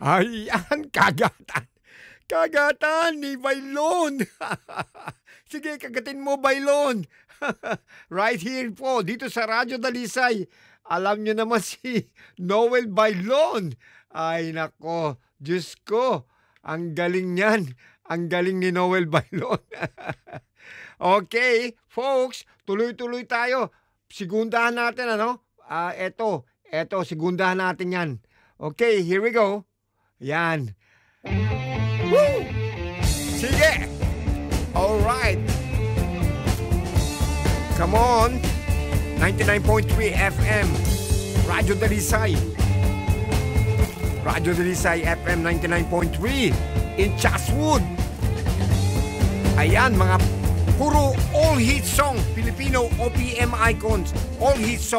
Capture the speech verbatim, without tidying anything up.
Ayan, kagatan. Kagatan ni Bailon. Sige, kagatin mo, Bailon. Right here po, dito sa Radyo Dalisay. Alam nyo naman si Noel Bailon. Ay, nako, Diyos ko. Ang galing niyan. Ang galing ni Noel Bailon. Okay, folks, tuloy-tuloy tayo. Sigundahan natin, ano? Ah, uh, eto, eto, sigundahan natin yan. Okay, here we go. Yan. Woo! Sige! Alright. Come on. ninety-nine point three F M. Radyo Dalisay. Radyo Dalisay F M ninety-nine point three in Chatswood. Ayan, mga puro all hit song. Filipino O P M icons. All hit song.